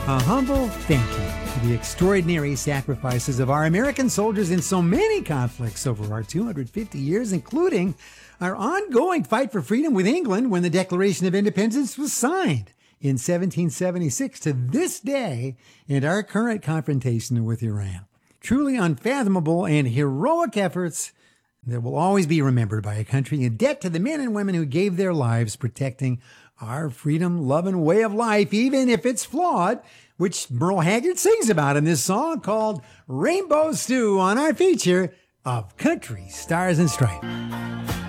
A humble thank you to the extraordinary sacrifices of our American soldiers in so many conflicts over our 250 years, including our ongoing fight for freedom with England when the Declaration of Independence was signed in 1776 to this day, and our current confrontation with Iran. Truly unfathomable and heroic efforts that will always be remembered by a country in debt to the men and women who gave their lives protecting our freedom-loving way of life, even if it's flawed, which Merle Haggard sings about in this song called Rainbow Stew on our feature of Country Stars and Stripes.